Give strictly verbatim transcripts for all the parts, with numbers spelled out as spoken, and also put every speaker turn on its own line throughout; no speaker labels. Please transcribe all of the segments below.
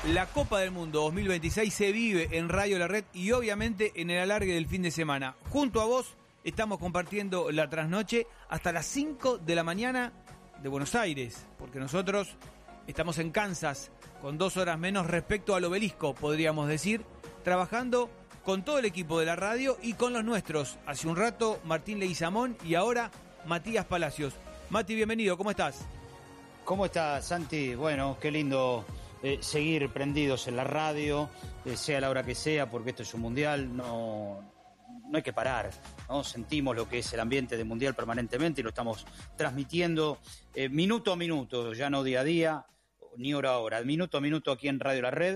La Copa del Mundo dos mil veintiséis se vive en Radio La Red y obviamente en el alargue del fin de semana. Junto a vos estamos compartiendo la trasnoche hasta las cinco de la mañana de Buenos Aires, porque nosotros estamos en Kansas con dos horas menos respecto al obelisco, podríamos decir, trabajando con todo el equipo de la radio y con los nuestros. Hace un rato Martín Leguizamón y ahora Matías Palacios. Mati, bienvenido, ¿cómo estás?
¿Cómo estás, Santi? Bueno, qué lindo eh, seguir prendidos en la radio, eh, sea la hora que sea, porque esto es un mundial, no, no hay que parar, ¿no? Sentimos lo que es el ambiente de mundial permanentemente y lo estamos transmitiendo eh, minuto a minuto, ya no día a día, ni hora a hora, minuto a minuto aquí en Radio La Red.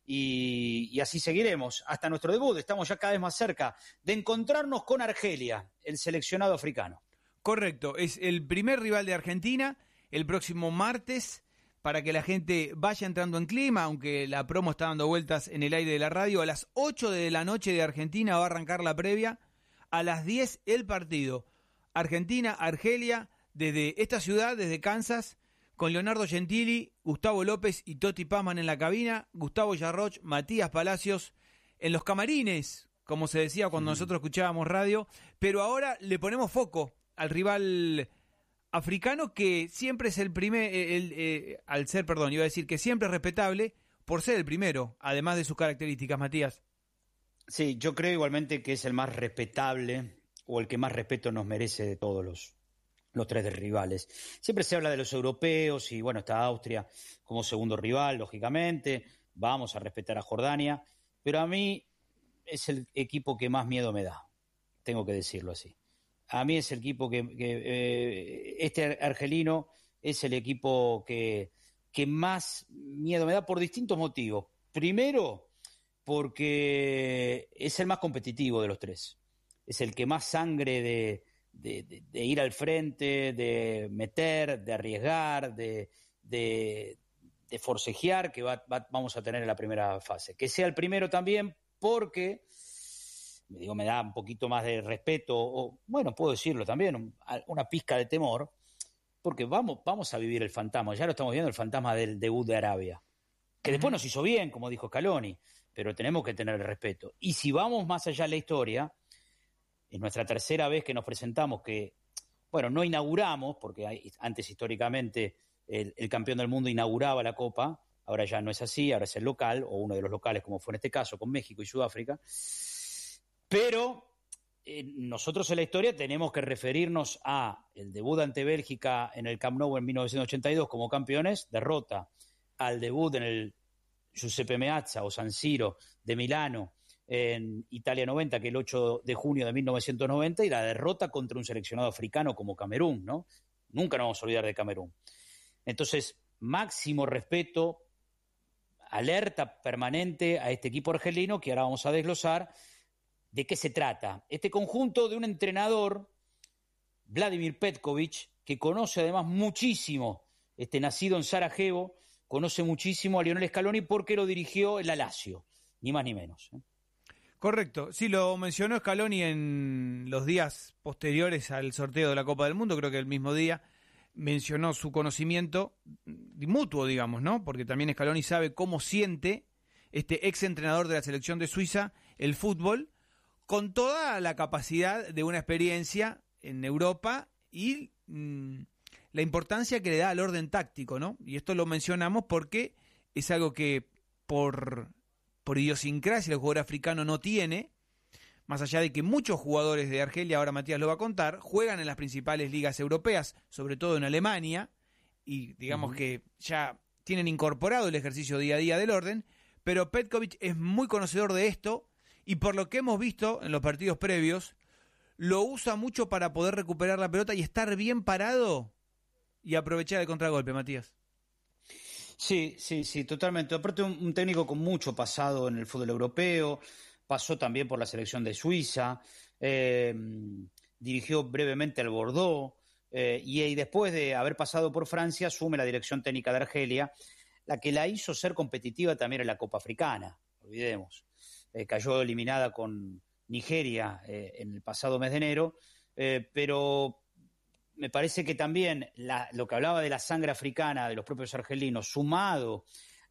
Y, y así seguiremos hasta nuestro debut. Estamos ya cada vez más cerca de encontrarnos con Argelia, el seleccionado africano.
Correcto, es el primer rival de Argentina el próximo martes, para que la gente vaya entrando en clima, aunque la promo está dando vueltas en el aire de la radio. A las ocho de la noche de Argentina va a arrancar la previa, a las diez el partido. Argentina-Argelia, desde esta ciudad, desde Kansas, con Leonardo Gentili, Gustavo López y Toti Pazman en la cabina, Gustavo Yarroch, Matías Palacios en los camarines, como se decía cuando sí. nosotros escuchábamos radio, pero ahora le ponemos foco al rival africano, que siempre es el primer, el, eh, al ser, perdón, iba a decir que siempre es respetable por ser el primero, además de sus características, Matías.
Sí, yo creo igualmente que es el más respetable o el que más respeto nos merece de todos los los tres de rivales. Siempre se habla de los europeos y bueno, está Austria como segundo rival, lógicamente, vamos a respetar a Jordania, pero a mí es el equipo que más miedo me da, tengo que decirlo así. A mí es el equipo que, que eh, este argelino es el equipo que, que más miedo me da por distintos motivos. Primero, porque es el más competitivo de los tres, es el que más sangre de De, de, de ir al frente, de meter, de arriesgar, de, de, de forcejear, que va, va, vamos a tener en la primera fase. Que sea el primero también porque, me digo, me da un poquito más de respeto, o bueno, puedo decirlo también, un, una pizca de temor, porque vamos, vamos a vivir el fantasma, ya lo estamos viendo, el fantasma del debut de Arabia, que después nos hizo bien, como dijo Scaloni, pero tenemos que tener el respeto. Y si vamos más allá de la historia, es nuestra tercera vez que nos presentamos, que, bueno, no inauguramos, porque hay, antes históricamente el, el campeón del mundo inauguraba la Copa, ahora ya no es así, ahora es el local, o uno de los locales, como fue en este caso, con México y Sudáfrica. Pero eh, nosotros en la historia tenemos que referirnos a el debut ante Bélgica en el Camp Nou en mil novecientos ochenta y dos como campeones, derrota, al debut en el Giuseppe Meazza o San Siro de Milano, en Italia noventa, que el ocho de junio de mil novecientos noventa, y la derrota contra un seleccionado africano como Camerún, ¿no? Nunca nos vamos a olvidar de Camerún. Entonces, máximo respeto, alerta permanente a este equipo argelino, que ahora vamos a desglosar de qué se trata. Este conjunto de un entrenador, Vladimir Petković, que conoce además muchísimo, este, nacido en Sarajevo, conoce muchísimo a Lionel Scaloni porque lo dirigió en la Lazio, ni más ni menos, ¿eh?
Correcto, sí, lo mencionó Scaloni en los días posteriores al sorteo de la Copa del Mundo, creo que el mismo día mencionó su conocimiento mutuo, digamos, ¿no? Porque también Scaloni sabe cómo siente este ex entrenador de la selección de Suiza el fútbol, con toda la capacidad de una experiencia en Europa y mmm, la importancia que le da al orden táctico, ¿no? Y esto lo mencionamos porque es algo que por... por idiosincrasia el jugador africano no tiene, más allá de que muchos jugadores de Argelia, ahora Matías lo va a contar, juegan en las principales ligas europeas, sobre todo en Alemania, y digamos uh-huh. que ya tienen incorporado el ejercicio día a día del orden, pero Petković es muy conocedor de esto, y por lo que hemos visto en los partidos previos, lo usa mucho para poder recuperar la pelota y estar bien parado y aprovechar el contragolpe, Matías.
Sí, sí, sí, totalmente. Aparte, un, un técnico con mucho pasado en el fútbol europeo, pasó también por la selección de Suiza, eh, dirigió brevemente al Bordeaux, eh, y, y después de haber pasado por Francia, asume la dirección técnica de Argelia, la que la hizo ser competitiva también en la Copa Africana, olvidemos. Eh, cayó eliminada con Nigeria eh, en el pasado mes de enero, eh, pero me parece que también la, lo que hablaba de la sangre africana de los propios argelinos, sumado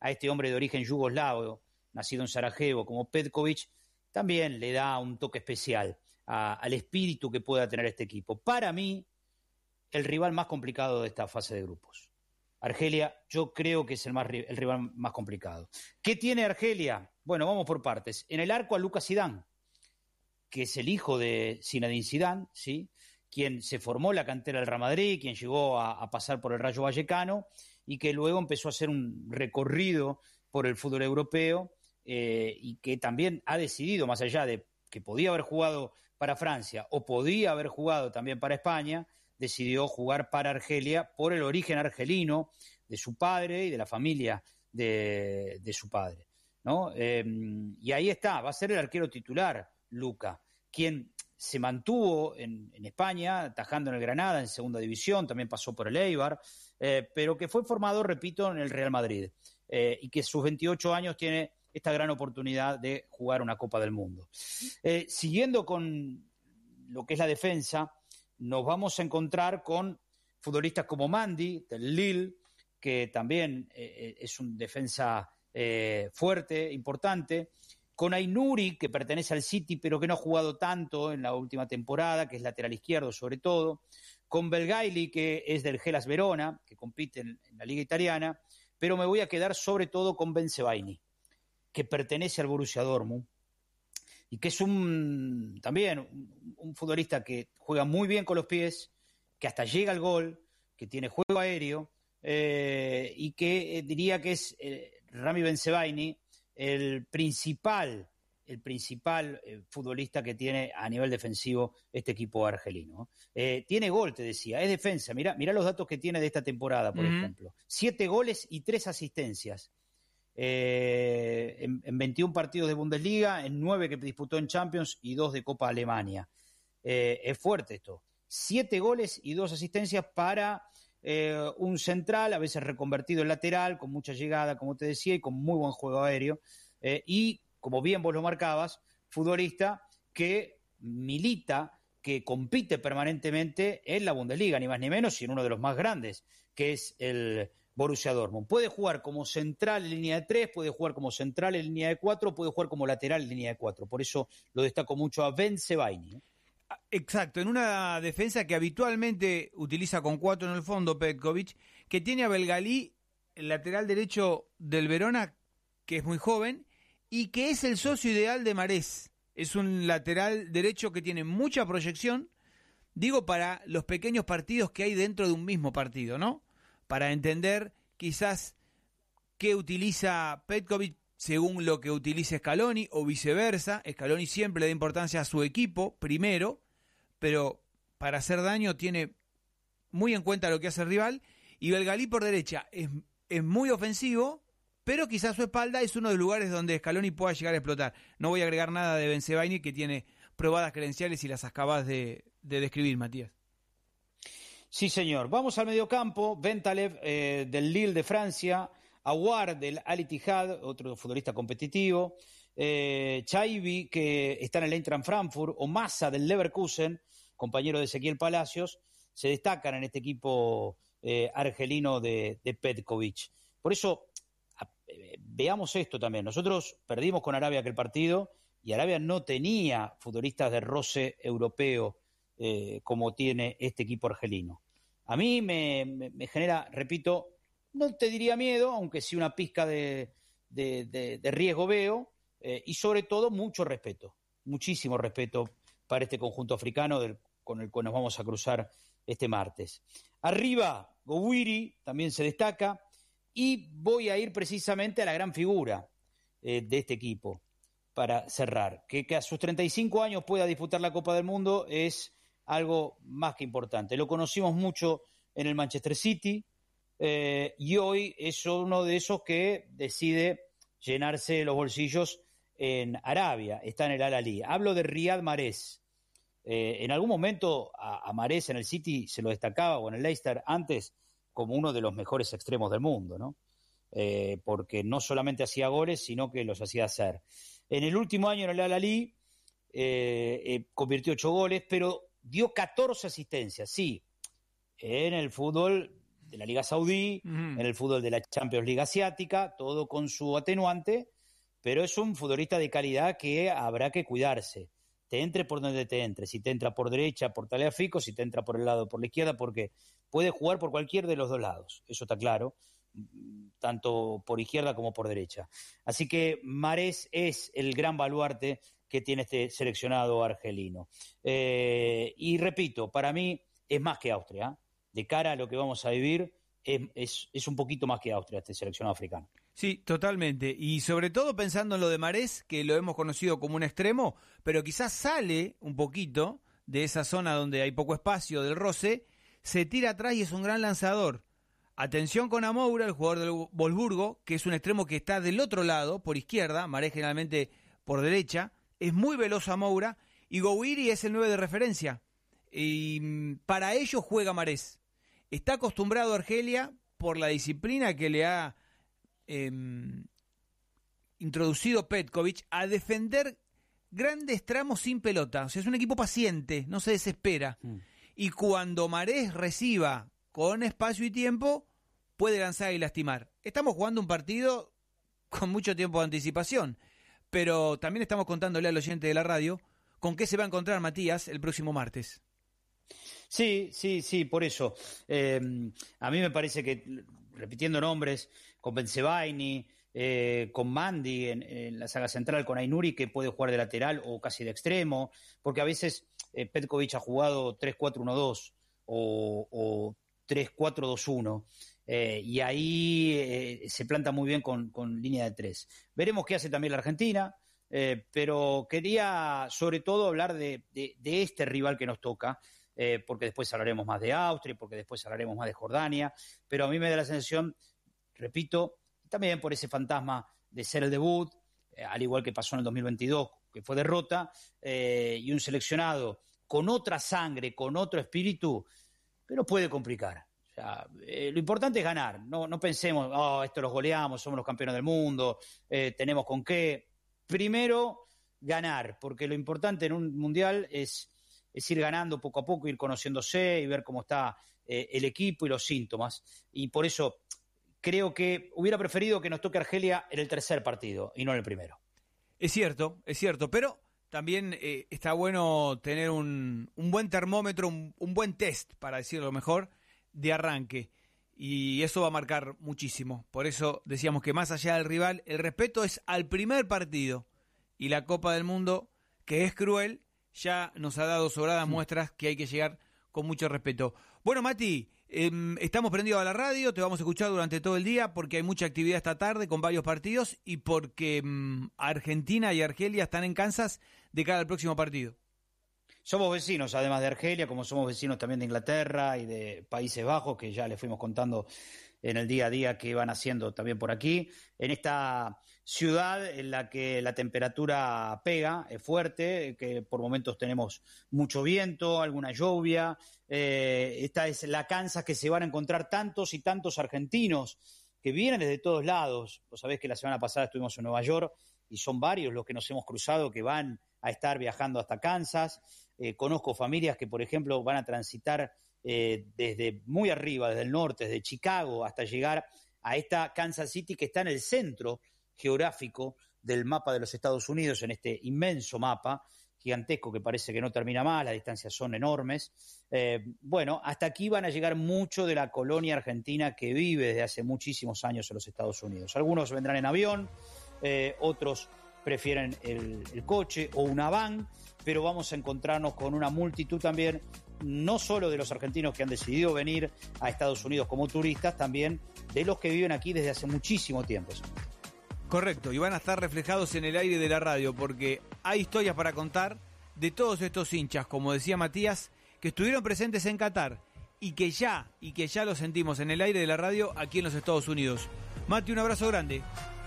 a este hombre de origen yugoslavo, nacido en Sarajevo, como Petković, también le da un toque especial a, al espíritu que pueda tener este equipo. Para mí, el rival más complicado de esta fase de grupos. Argelia, yo creo que es el, más, el rival más complicado. ¿Qué tiene Argelia? Bueno, vamos por partes. En el arco a Lucas Zidane, que es el hijo de Zinedine Zidane, ¿sí? Quien se formó en la cantera del Real Madrid, quien llegó a, a pasar por el Rayo Vallecano y que luego empezó a hacer un recorrido por el fútbol europeo eh, y que también ha decidido, más allá de que podía haber jugado para Francia o podía haber jugado también para España, decidió jugar para Argelia por el origen argelino de su padre y de la familia de, de su padre, ¿no? Eh, y ahí está, va a ser el arquero titular, Luca, quien se mantuvo en, en España, atajando en el Granada, en segunda división, también pasó por el Eibar, eh, pero que fue formado, repito, en el Real Madrid, eh, y que a sus veintiocho años tiene esta gran oportunidad de jugar una Copa del Mundo. Eh, siguiendo con lo que es la defensa, nos vamos a encontrar con futbolistas como Mandy, del Lille, que también eh, es un defensa eh, fuerte, importante, con Aïnouri, que pertenece al City, pero que no ha jugado tanto en la última temporada, que es lateral izquierdo sobre todo, con Belgaili, que es del Hellas Verona, que compite en, en la Liga Italiana, pero me voy a quedar sobre todo con Bensebaini, que pertenece al Borussia Dortmund, y que es un también un, un futbolista que juega muy bien con los pies, que hasta llega al gol, que tiene juego aéreo, eh, y que eh, diría que es eh, Rami Bensebaini el principal, el principal eh, futbolista que tiene a nivel defensivo este equipo argelino. Eh, tiene gol, te decía, es defensa. Mirá, mirá los datos que tiene de esta temporada, por uh-huh. ejemplo. Siete goles y tres asistencias. Eh, en, en veintiún partidos de Bundesliga, en nueve que disputó en Champions y dos de Copa Alemania. Eh, es fuerte esto. Siete goles y dos asistencias para eh, un central, a veces reconvertido en lateral, con mucha llegada, como te decía, y con muy buen juego aéreo. Eh, y, como bien vos lo marcabas, futbolista que milita, que compite permanentemente en la Bundesliga, ni más ni menos, y en uno de los más grandes, que es el Borussia Dortmund. Puede jugar como central en línea de tres, puede jugar como central en línea de cuatro, puede jugar como lateral en línea de cuatro. Por eso lo destaco mucho a Bensebaini.
Exacto, en una defensa que habitualmente utiliza con cuatro en el fondo Petković, que tiene a Belgalí, el lateral derecho del Verona, que es muy joven, y que es el socio ideal de Marés. Es un lateral derecho que tiene mucha proyección, digo, para los pequeños partidos que hay dentro de un mismo partido, ¿no? Para entender quizás qué utiliza Petković según lo que utilice Scaloni o viceversa. Scaloni siempre le da importancia a su equipo primero, pero para hacer daño tiene muy en cuenta lo que hace el rival. Y Belgalí por derecha es, es muy ofensivo, pero quizás a su espalda es uno de los lugares donde Scaloni pueda llegar a explotar. No voy a agregar nada de Bensebaini, que tiene probadas credenciales y las acabas de, de describir, Matías.
Sí, señor. Vamos al mediocampo. Bentaleb, eh, del Lille de Francia. Aouar, del Al Ittihad, otro futbolista competitivo. Eh, Chaibi, que está en el Eintracht Frankfurt. O Massa, del Leverkusen, compañero de Ezequiel Palacios, se destacan en este equipo eh, argelino de, de Petković. Por eso, a, eh, veamos esto también. Nosotros perdimos con Arabia aquel partido y Arabia no tenía futbolistas de roce europeo eh, como tiene este equipo argelino. A mí me, me, me genera, repito, no te diría miedo, aunque sí una pizca de, de, de, de riesgo veo, eh, y sobre todo mucho respeto, muchísimo respeto para este conjunto africano del, con el cual nos vamos a cruzar este martes. Arriba, Gouiri también se destaca, y voy a ir precisamente a la gran figura eh, de este equipo para cerrar. Que, que a sus treinta y cinco años pueda disputar la Copa del Mundo es algo más que importante. Lo conocimos mucho en el Manchester City, eh, y hoy es uno de esos que decide llenarse los bolsillos en Arabia, está en el Al-Ahly. Hablo de Riyad Mahrez. Eh, en algún momento a, a Mahrez en el City se lo destacaba, o en el Leicester antes, como uno de los mejores extremos del mundo, ¿no? Eh, porque no solamente hacía goles, sino que los hacía hacer. En el último año en el Al-Ahly eh, eh, convirtió ocho goles, pero dio catorce asistencias. Sí, en el fútbol de la Liga Saudí, uh-huh. en el fútbol de la Champions League Asiática, todo con su atenuante, pero es un futbolista de calidad que habrá que cuidarse. Te entre por donde te entre, si te entra por derecha, por Tagliafico, si te entra por el lado, por la izquierda, porque puede jugar por cualquier de los dos lados, eso está claro, tanto por izquierda como por derecha. Así que Mahrez es el gran baluarte que tiene este seleccionado argelino. Eh, y repito, para mí es más que Austria, ¿eh? De cara a lo que vamos a vivir, es, es, es un poquito más que Austria este seleccionado africano.
Sí, totalmente. Y sobre todo pensando en lo de Mahrez, que lo hemos conocido como un extremo, pero quizás sale un poquito de esa zona donde hay poco espacio del roce, se tira atrás y es un gran lanzador. Atención con Amoura, el jugador del Wolfsburgo, que es un extremo que está del otro lado, por izquierda, Mahrez generalmente por derecha, es muy veloz Amoura, y Gouiri es el nueve de referencia. Y para ello juega Mahrez. Está acostumbrado a Argelia por la disciplina que le ha Eh, introducido Petkovic a defender grandes tramos sin pelota. O sea, es un equipo paciente, no se desespera. Mm. Y cuando Mahrez reciba con espacio y tiempo, puede lanzar y lastimar. Estamos jugando un partido con mucho tiempo de anticipación, pero también estamos contándole al oyente de la radio con qué se va a encontrar Matías el próximo martes.
Sí, sí, sí, por eso. Eh, a mí me parece que, repitiendo nombres, con Bensebaini, eh, con Mandi en, en la saga central, con Ainuri, que puede jugar de lateral o casi de extremo, porque a veces eh, Petkovic ha jugado tres cuatro uno dos o, o tres cuatro dos uno, eh, y ahí eh, se planta muy bien con, con línea de tres. Veremos qué hace también la Argentina, eh, pero quería sobre todo hablar de, de, de este rival que nos toca, eh, porque después hablaremos más de Austria, porque después hablaremos más de Jordania, pero a mí me da la sensación, repito, también por ese fantasma de ser el debut, eh, al igual que pasó en el dos mil veintidós, que fue derrota, eh, y un seleccionado con otra sangre, con otro espíritu, pero puede complicar. O sea, eh, lo importante es ganar, no, no pensemos, oh, esto los goleamos, somos los campeones del mundo, eh, tenemos con qué. Primero, ganar, porque lo importante en un mundial es, es ir ganando poco a poco, ir conociéndose y ver cómo está eh, el equipo y los síntomas. Y por eso creo que hubiera preferido que nos toque Argelia en el tercer partido y no en el primero.
Es cierto, es cierto, pero también eh, está bueno tener un, un buen termómetro, un, un buen test, para decirlo mejor, de arranque. Y eso va a marcar muchísimo. Por eso decíamos que más allá del rival, el respeto es al primer partido. Y la Copa del Mundo, que es cruel, ya nos ha dado sobradas sí. muestras que hay que llegar con mucho respeto. Bueno, Mati, Eh, estamos prendidos a la radio, te vamos a escuchar durante todo el día porque hay mucha actividad esta tarde con varios partidos y porque um, Argentina y Argelia están en Kansas de cara al próximo partido.
Somos vecinos, además de Argelia, como somos vecinos también de Inglaterra y de Países Bajos, que ya les fuimos contando en el día a día que van haciendo también por aquí. En esta ciudad en la que la temperatura pega, es fuerte, que por momentos tenemos mucho viento, alguna lluvia. Eh, esta es la Kansas que se van a encontrar tantos y tantos argentinos que vienen desde todos lados. Vos sabés que la semana pasada estuvimos en Nueva York y son varios los que nos hemos cruzado que van a estar viajando hasta Kansas. Eh, conozco familias que, por ejemplo, van a transitar eh, desde muy arriba, desde el norte, desde Chicago, hasta llegar a esta Kansas City que está en el centro geográfico del mapa de los Estados Unidos, en este inmenso mapa gigantesco que parece que no termina más, las distancias son enormes. Eh, bueno, hasta aquí van a llegar mucho de la colonia argentina que vive desde hace muchísimos años en los Estados Unidos. Algunos vendrán en avión, eh, otros prefieren el, el coche o una van, pero vamos a encontrarnos con una multitud también, no solo de los argentinos que han decidido venir a Estados Unidos como turistas, también de los que viven aquí desde hace muchísimo tiempo.
Correcto, y van a estar reflejados en el aire de la radio, porque hay historias para contar de todos estos hinchas, como decía Matías, que estuvieron presentes en Qatar y que ya, y que ya lo sentimos en el aire de la radio aquí en los Estados Unidos. Mati, un abrazo grande.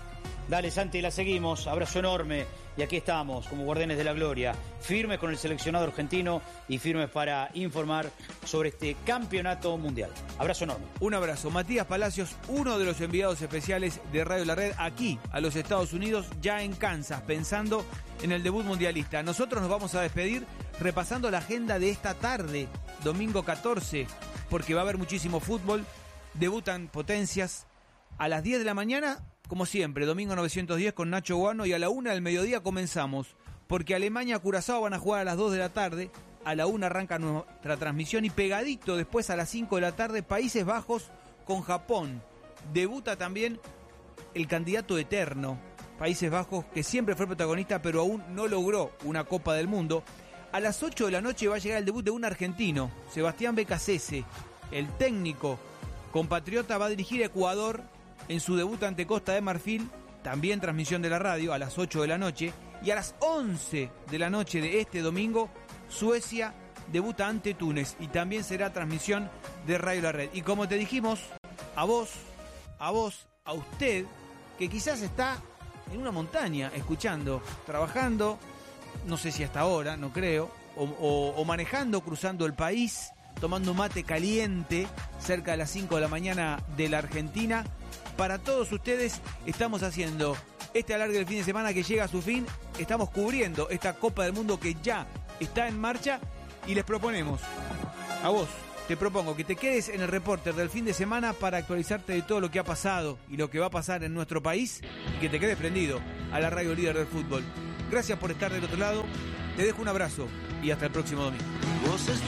Dale, Santi, la seguimos. Abrazo enorme. Y aquí estamos, como guardianes de la gloria, firmes con el seleccionado argentino y firmes para informar sobre este campeonato mundial. Abrazo enorme.
Un abrazo. Matías Palacios, uno de los enviados especiales de Radio La Red, aquí a los Estados Unidos, ya en Kansas, pensando en el debut mundialista. Nosotros nos vamos a despedir repasando la agenda de esta tarde, domingo catorce, porque va a haber muchísimo fútbol. debutan potencias a las diez de la mañana, como siempre, domingo novecientos diez con Nacho Guano, y a la una del mediodía comenzamos, porque Alemania-Curazao van a jugar a las dos de la tarde, a la una arranca nuestra transmisión y pegadito después a las cinco de la tarde Países Bajos con Japón. Debuta también el candidato eterno, Países Bajos, que siempre fue protagonista pero aún no logró una Copa del Mundo. A las ocho de la noche va a llegar el debut de un argentino, Sebastián Becasese, el técnico compatriota, va a dirigir a Ecuador en su debut ante Costa de Marfil, también transmisión de la radio a las ocho de la noche, y a las once de la noche de este domingo, Suecia debuta ante Túnez y también será transmisión de Radio La Red. Y como te dijimos, a vos, a vos, a usted, que quizás está en una montaña escuchando, trabajando, no sé si hasta ahora, no creo, o, o, o manejando, cruzando el país, tomando mate caliente cerca de las cinco de la mañana de la Argentina. Para todos ustedes estamos haciendo este alargue del fin de semana que llega a su fin. Estamos cubriendo esta Copa del Mundo que ya está en marcha y les proponemos, a vos, te propongo que te quedes en el Reporter del fin de semana para actualizarte de todo lo que ha pasado y lo que va a pasar en nuestro país y que te quedes prendido a la radio líder del fútbol. Gracias por estar del otro lado, te dejo un abrazo y hasta el próximo domingo.